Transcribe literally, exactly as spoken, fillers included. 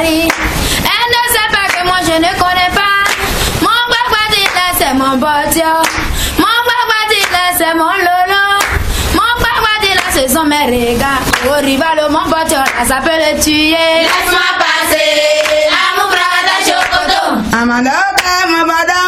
mari. Elle ne sait pas que moi je ne connais pas. Mon crocodile c'est mon botio. Mon crocodile c'est mon lolo. Mon crocodile ce sont mes regards. Au rival mon botio là ça peut le tuer. Laisse-moi passer. Amour brada chocoto. Amanda, Amanda.